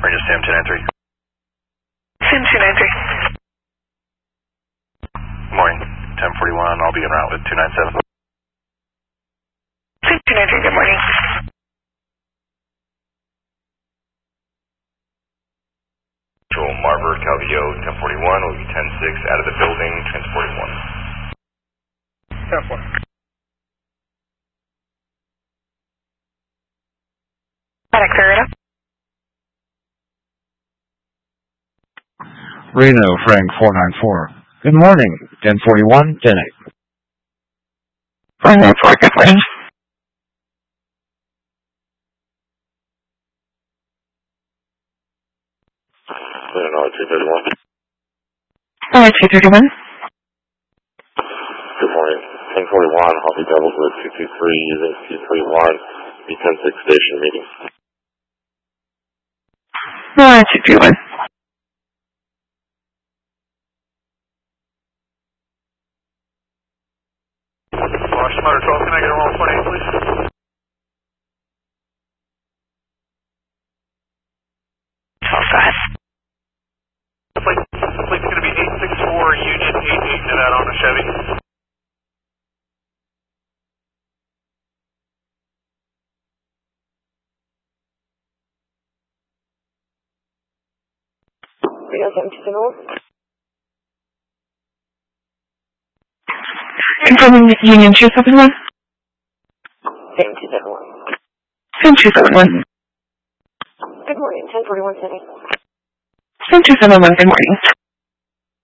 Ranger Sam 293. Sam 293. Good morning. 1041, I'll be en route with 297. Sam 293, good morning. Marver, Calvillo, 1041, will be 10-6 out of the building, transporting 1. 10-4. FedEx Arena. Reno, Frank 494. Good morning, 1041, 10-8. 494, good morning. Reno, 231. 231. Good morning. 1041, I'll be doubled with 223 using 231, be 10-6 station meeting. 231. Washington Motor 12, can I get a 1.8, please? The plate's going to be 864 Union 88 Nevada on a Chevy. Confirming Union 271. Same 271. Sam 271. Good morning, 1041 City. Sam 271, good morning.